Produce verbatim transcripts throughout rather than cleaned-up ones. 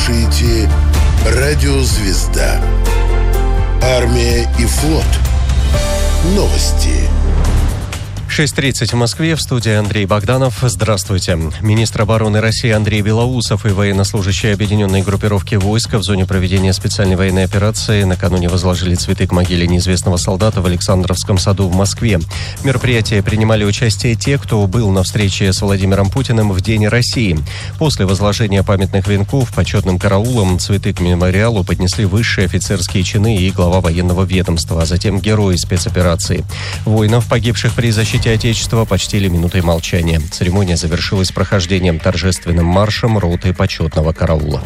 слушаете «Радио Звезда». Армия и флот. Новости. шесть тридцать в Москве, в студии Андрей Богданов. Здравствуйте. Министр обороны России Андрей Белоусов и военнослужащие объединенной группировки войск в зоне проведения специальной военной операции накануне возложили цветы к могиле неизвестного солдата в Александровском саду в Москве. В мероприятии принимали участие те, кто был на встрече с Владимиром Путиным в День России. После возложения памятных венков почетным караулом цветы к мемориалу поднесли высшие офицерские чины и глава военного ведомства, а затем герои спецоперации. Воинов, погибших при защите Отечества, почтили минутой молчания. Церемония завершилась прохождением торжественным маршем роты почетного караула.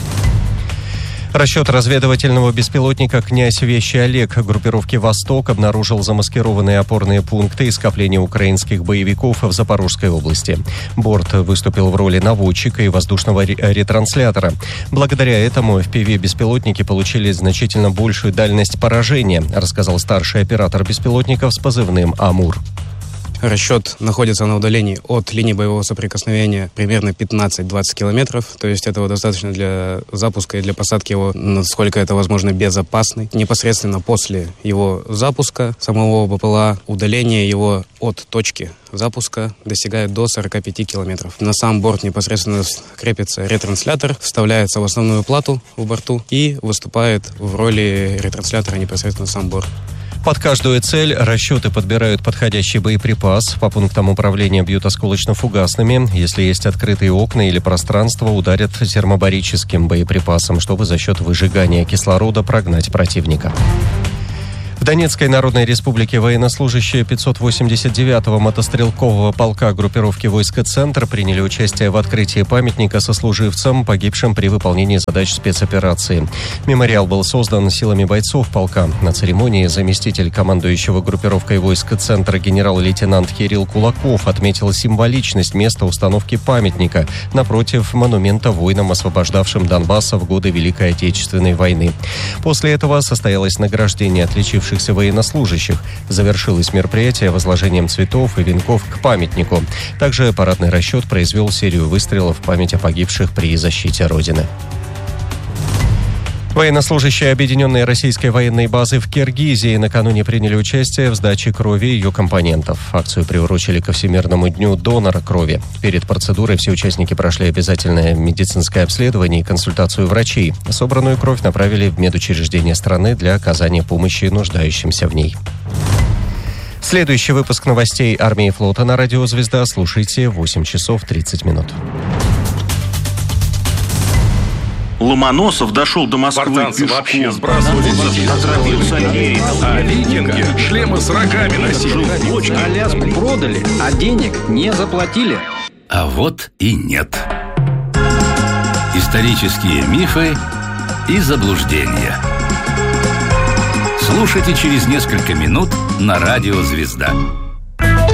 Расчет разведывательного беспилотника «Князь Вещи Олег» группировки «Восток» обнаружил замаскированные опорные пункты и скопления украинских боевиков в Запорожской области. Борт выступил в роли наводчика и воздушного ретранслятора. Благодаря этому эф пи ви-беспилотники получили значительно большую дальность поражения, рассказал старший оператор беспилотников с позывным «Амур». Расчет находится на удалении от линии боевого соприкосновения примерно пятнадцать-двадцать километров. То есть этого достаточно для запуска и для посадки его, насколько это возможно, безопасный. Непосредственно после его запуска самого БПЛА удаление его от точки запуска достигает до сорок пять километров. На сам борт непосредственно крепится ретранслятор, вставляется в основную плату в борту и выступает в роли ретранслятора непосредственно сам борт. Под каждую цель расчеты подбирают подходящий боеприпас. По пунктам управления бьют осколочно-фугасными. Если есть открытые окна или пространство, ударят термобарическим боеприпасом, чтобы за счет выжигания кислорода прогнать противника. В Донецкой Народной Республике военнослужащие пятьсот восемьдесят девятого мотострелкового полка группировки войск «Центр» приняли участие в открытии памятника сослуживцам, погибшим при выполнении задач спецоперации. Мемориал был создан силами бойцов полка. На церемонии заместитель командующего группировкой войск «Центр» генерал-лейтенант Кирилл Кулаков отметил символичность места установки памятника напротив монумента воинам, освобождавшим Донбасс в годы Великой Отечественной войны. После этого состоялось награждение отличившихся военнослужащих. Завершилось мероприятие возложением цветов и венков к памятнику. Также парадный расчет произвел серию выстрелов в память о погибших при защите Родины. Военнослужащие объединенной российской военной базы в Киргизии накануне приняли участие в сдаче крови и ее компонентов. Акцию приурочили ко Всемирному дню донора крови. Перед процедурой все участники прошли обязательное медицинское обследование и консультацию врачей. Собранную кровь направили в медучреждения страны для оказания помощи нуждающимся в ней. Следующий выпуск новостей армии и флота на радио «Звезда» слушайте в восемь часов тридцать минут. Ломоносов дошел до Москвы Спартанцы пешком. вообще сбрасывали детей. А викинги шлемы с рогами носили. Аляску продали, а денег не заплатили. А вот и нет. Исторические мифы и заблуждения. Слушайте через несколько минут на радио «Звезда».